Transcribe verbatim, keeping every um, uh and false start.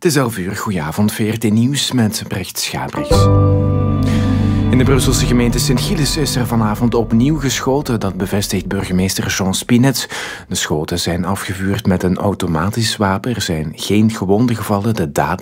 Het is elf uur, goedenavond, V R T Nieuws met Brecht Schabrichs. In de Brusselse gemeente Sint-Gilles is er vanavond opnieuw geschoten. Dat bevestigt burgemeester Jean Spinet. De schoten zijn afgevuurd met een automatisch wapen. Er zijn geen gewonden gevallen. De dader